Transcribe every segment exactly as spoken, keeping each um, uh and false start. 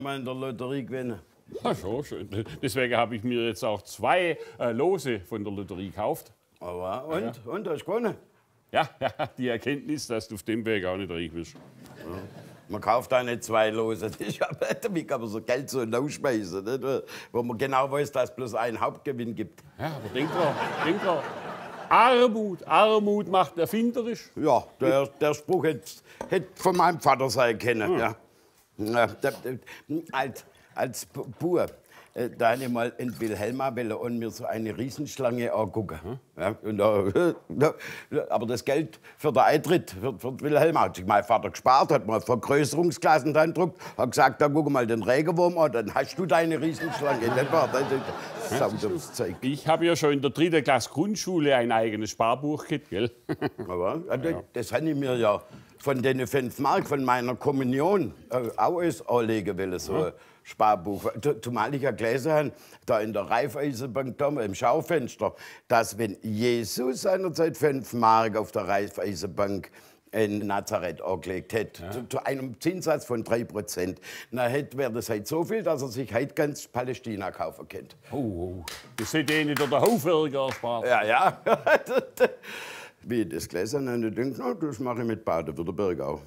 mal in der Lotterie gewinnen. Ach so, schön. Deswegen habe ich mir jetzt auch zwei äh, Lose von der Lotterie gekauft. Aber und? Ja. Und, hast du gewonnen? Ja, ja, die Erkenntnis, dass du auf dem Weg auch nicht reich bist. Ja. Man kauft auch nicht zwei Lose. Wie kann man so Geld so rausschmeißen, nicht? Wo man genau weiß, dass es bloß einen Hauptgewinn gibt. Ja, aber denk dran, denk dran. Armut, Armut macht erfinderisch. Ja, der, der Spruch hätte hätt von meinem Vater sein können. Hm. Ja. Ja, der, der, als als Bub, äh, da habe ich mal in Wilhelma und mir so eine Riesenschlange angucken. Hm? Ja, und da, da, aber das Geld für den Eintritt für, für Wilhelma hat sich mein Vater gespart, hat mal Vergrößerungsglasen dran gedruckt, hat gesagt, da guck mal den Regenwurm an, dann hast du deine Riesenschlange. Das war das, das, das, das Zeug. Ich habe ja schon in der dritten Klasse Grundschule ein eigenes Sparbuch gehabt, gell? Aber, also, ja. Das habe ich mir ja von den fünf Mark von meiner Kommunion äh, auch alles anlegen wollen, so ein Sparbuch. Zumal ich ja gelesen habe, da in der Raiffeisenbank da im Schaufenster, dass wenn Jesus seinerzeit fünf Mark auf der Raiffeisenbank in Nazareth angelegt hätte, ja. zu, zu einem Zinssatz von drei Prozent, dann wäre das halt so viel, dass er sich heute ganz Palästina kaufen könnte. Oh, oh. Das hätte eh nicht der Haufwerker erspart. Ja, ja. Wie ich das gelesen habe, ich denke, no, das mache ich mit Baden-Württemberg auch.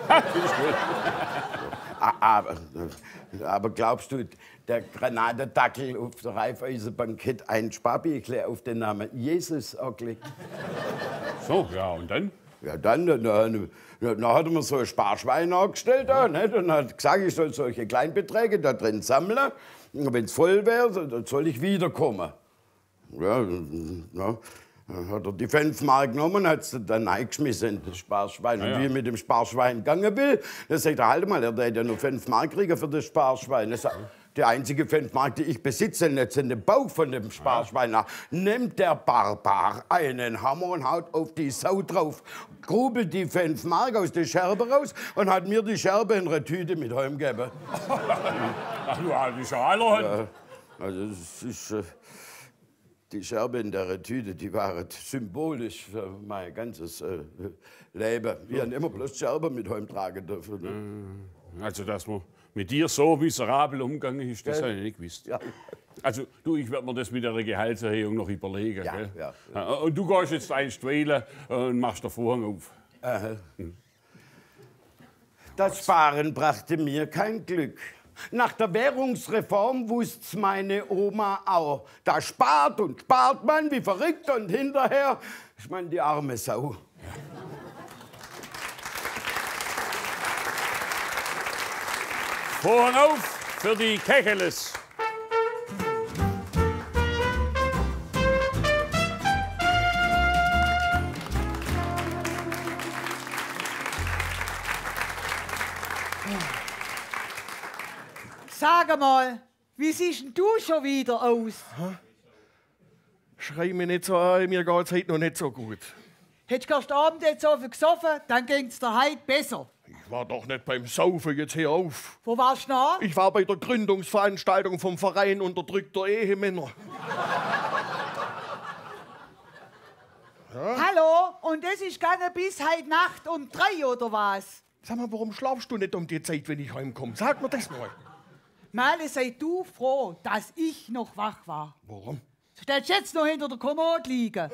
aber, aber glaubst du, der Granatendackel auf der Raiffeisenbank hat ein Sparbüchlein auf den Namen Jesus angelegt? So, ja, und dann? Ja, dann, dann, dann, dann hat er mir so ein Sparschwein angestellt da, nicht? Und hat gesagt, ich soll solche Kleinbeträge da drin sammeln. Und wenn es voll wäre, dann soll ich wiederkommen. Ja, ja. Dann hat er die fünf Mark genommen und hat sie dann eingeschmissen in das Sparschwein. Ja, ja. Und wie ich mit dem Sparschwein gegangen will, dann sagt er, halt mal, er hätte ja nur fünf Mark kriegen für das Sparschwein. Das sagt, die einzige fünf Mark, die ich besitze, jetzt in den Bauch von dem Sparschwein nach. Nimmt der Barbar einen Hammer und haut auf die Sau drauf, grubelt die fünf Mark aus der Scherbe raus und hat mir die Scherbe in einer Tüte mit heimgegeben. Ach du alte Schale. Ja, also das ist... Äh, Die Scherbe in der Tüte, die waren symbolisch für mein ganzes äh, Leben. Wir haben immer bloß Scherben mit heimtragen dürfen. Ne? Also, dass man mit dir so miserabel umgegangen ist, das ja. habe ich nicht gewusst. Ja. Also, du, ich werde mir das mit der Gehaltserhöhung noch überlegen. Ja, gell? Ja, ja. Und du gehst jetzt einst wählen und machst den Vorhang auf. Aha. Hm. Das Sparen brachte mir kein Glück. Nach der Währungsreform wusste meine Oma auch. Da spart und spart man wie verrückt und hinterher ist man die arme Sau. Vorhang auf für die Kecheles. Sag mal, wie siehst denn du schon wieder aus? Hä? Schrei mich nicht so an, mir geht's heute noch nicht so gut. Hättest du gestern Abend jetzt so viel gesoffen, dann ging's dir heute besser. Ich war doch nicht beim Saufen, jetzt hör auf. Wo warst du noch? Ich war bei der Gründungsveranstaltung vom Verein unterdrückter Ehemänner. Ja? Hallo? Und das ist gegangen bis heute Nacht um drei, oder was? Sag mal, warum schlafst du nicht um die Zeit, wenn ich heimkomme? Sag mir das mal. Male, sei du froh, dass ich noch wach war. Warum? Stellst jetzt noch hinter der Kommode liegen.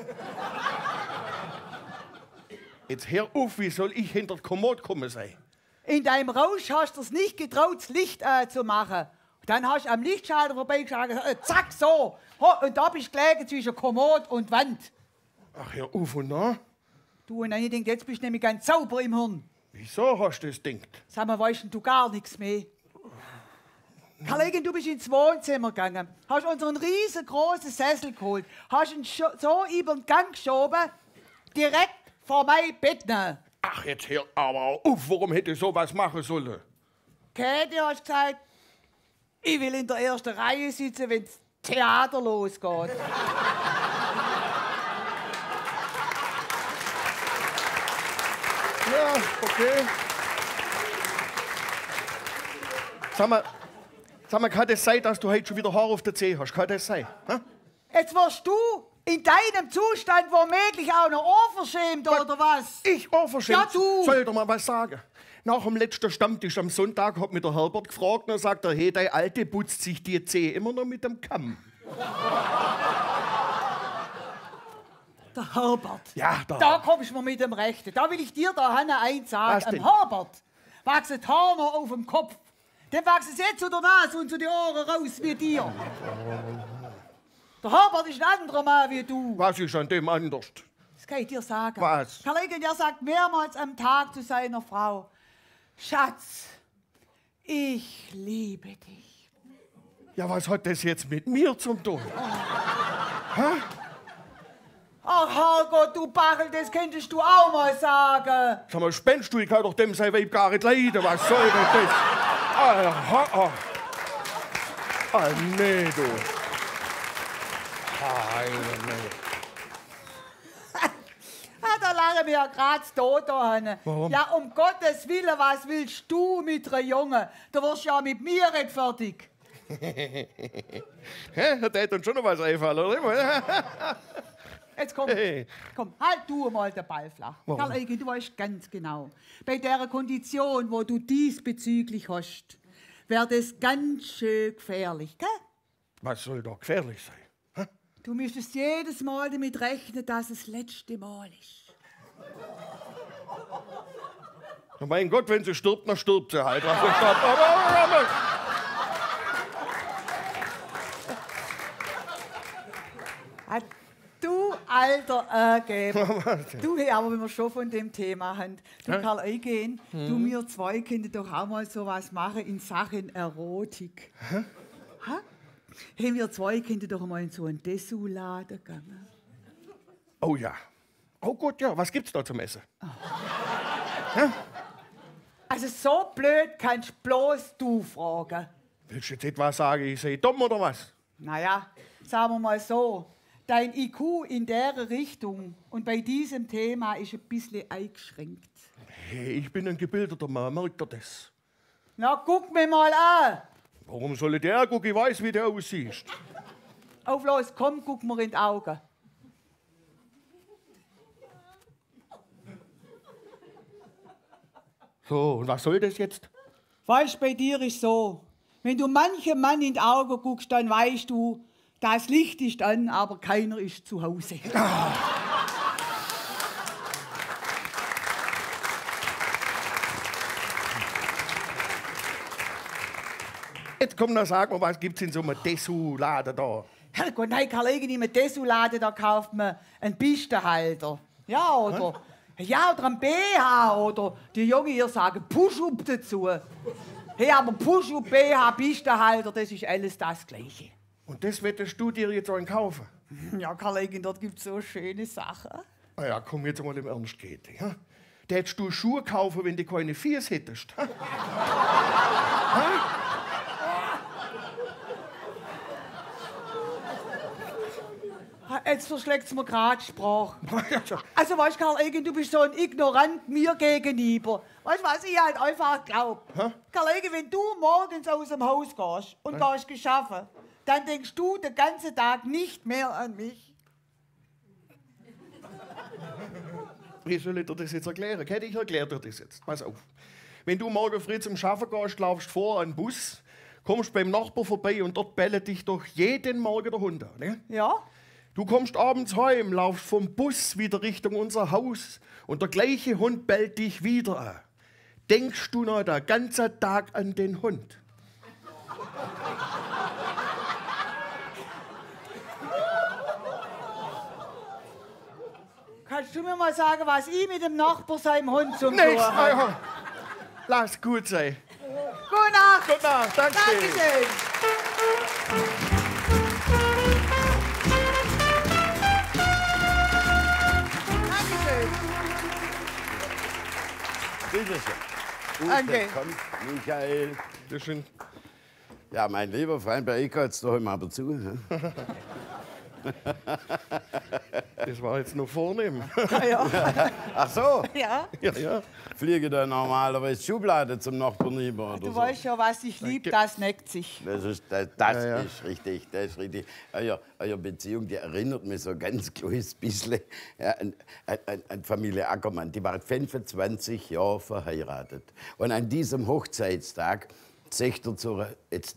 Jetzt hör auf, wie soll ich hinter der Kommode kommen sein? In deinem Rausch hast du es nicht getraut, das Licht äh, zu machen. Und dann hast du am Lichtschalter vorbeigeschaut, äh, zack, so. Ho, und da bist du gelegen zwischen Kommode und Wand. Ach, hör auf und na? Du, und dann ich denk, jetzt bist du nämlich ganz sauber im Hirn. Wieso hast du das gedacht? Sag mal, weißt du gar nichts mehr? Karl-Egen, du bist ins Wohnzimmer gegangen, hast unseren riesengroßen Sessel geholt, hast ihn so über den Gang geschoben, direkt vor mein Bett. Ach, jetzt hör aber auf, warum hätte ich sowas machen sollen? Käthe, hast gesagt, ich will in der ersten Reihe sitzen, wenn das Theater losgeht. Ja, okay. Sag mal, Sag mal, kann das sein, dass du heute schon wieder Haar auf der Zehe hast? Kann das sein? Ha? Jetzt wirst du in deinem Zustand womöglich auch noch unverschämt, was? Oder was? Ich unverschämt? Ja, du! Soll ich doch mal was sagen? nach dem letzten Stammtisch am Sonntag hat mich der Herbert gefragt und dann sagt er, hey, deine Alte putzt sich die Zähne immer noch mit dem Kamm. Der Herbert. Ja, da. Da kommst du mir mit dem Rechten. Da will ich dir da Hanna eins Was sagen. denn? Am Herbert wachsen Haare noch auf dem Kopf. Dem wachsen sie jetzt zu der Nase und zu den Ohren raus wie dir. Der Herbert ist ein anderer Mann wie du. Was ist an dem anders? Das kann ich dir sagen. Was? Kollege, der sagt mehrmals am Tag zu seiner Frau, Schatz, ich liebe dich. Ja, was hat das jetzt mit mir zu tun? Ach Herrgott, du Bachel, das könntest du auch mal sagen. Sag mal, spinnst du? Ich kann doch dem sein Weib gar nicht leiden. Was soll denn das? Ah, ah, ah, nee, du. Ah, nee. Ah, da lachen wir ja gerade tot da hinten. Warum? Ja, um Gottes Willen, was willst du mit einer Junge? Du wirst ja mit mir nicht fertig. Hä? Der hat uns schon noch was einfallen, oder? Jetzt komm, Hey. komm, halt du mal den Ball flach. Warum? Karl Eigen, du weißt ganz genau, bei der Kondition, wo du diesbezüglich hast, wäre das ganz schön gefährlich, gell? Was soll da gefährlich sein? Du müsstest jedes Mal damit rechnen, dass es das letzte Mal ist. Oh mein Gott, wenn sie stirbt, dann stirbt sie halt. Was ist das? Aber, aber, aber. Ah, du alter Ergeber. Du, hey, aber wenn wir schon von dem Thema haben, du Hä? Karl Eigen, du, wir zwei können doch auch mal sowas machen in Sachen Erotik. Hä? Hey, wir zwei können doch mal in so einen Dessous-Laden gehen. Oh ja. Oh gut, ja. Was gibt's da zum Essen? Also so blöd kannst bloß du fragen. Willst du jetzt etwas sagen, ich sei dumm oder was? Naja, sagen wir mal so, dein I Q in der Richtung und bei diesem Thema ist ein bisschen eingeschränkt. Hey, ich bin ein gebildeter Mann, merkt ihr das? Na, guck mir mal an. Warum soll der gucken? Ich weiß, wie der aussieht. Auf los, komm, guck mir in die Augen. So, und was soll das jetzt? Weißt, bei dir ist so, wenn du manchem Mann in die Augen guckst, dann weißt du, das Licht ist an, aber keiner ist zu Hause. Jetzt komm, dann sag mal, was gibt's in so einem Dessous-Laden da? Herrgott, nein, Karl Eigen, im Dessous-Laden, da kauft man einen Pistenhalter. Ja, oder? Ja, oder einen B H, oder die Jungen hier sagen Push-Up dazu. Hey, aber Push-Up, B H, Pistenhalter, das ist alles das Gleiche. Und das wettest du dir jetzt auch kaufen? Ja, Karl Eigen, dort gibt's so schöne Sachen. Na ja, komm jetzt mal im Ernst, Käthe. Ja? Da hättest du Schuhe kaufen, wenn du keine Fies hättest. Ha? Jetzt verschlägt's mir grad die Sprache. Also, weißt du, Karl Eigen, du bist so ein Ignorant mir gegenüber. Weißt du, was ich halt einfach glaub? Karl Eigen, wenn du morgens aus dem Haus gehst und gehst geschaffen, dann denkst du den ganzen Tag nicht mehr an mich. Wie soll ich dir das jetzt erklären? Käthe, ich erkläre dir das jetzt. Pass auf. Wenn du morgen früh zum Schaffen gehst, laufst vor an den Bus, kommst beim Nachbar vorbei und dort bellt dich doch jeden Morgen der Hund an. Ne? Ja? Du kommst abends heim, laufst vom Bus wieder Richtung unser Haus und der gleiche Hund bellt dich wieder an. Denkst du noch den ganzen Tag an den Hund? Kannst du mir mal sagen, was ich mit dem Nachbar seinem Hund zum Nichts. tun habe? Aha. Lass gut sein. Gute Nacht. Gute Nacht. Danke. Dankeschön. Dankeschön. Bitte schön. Gut, Danke. jetzt kommt Michael. Bitte schön. Ja, mein lieber Freund, bei euch geht's doch immer aber zu. Ne? Das war jetzt noch vornehm. Ach so, Ja, Ja, ja. fliege da normalerweise Schublade zum Nachbarn rüber oder du so. weißt ja, was ich lieb, das neckt sich. Das ist, das, das Ja, ja. ist richtig, das ist richtig. Euer, eure Beziehung, die erinnert mich so ganz kleines bisschen ja, an, an, an Familie Ackermann. Die waren fünfundzwanzig Jahre verheiratet. Und an diesem Hochzeitstag sagt er zu ihr, jetzt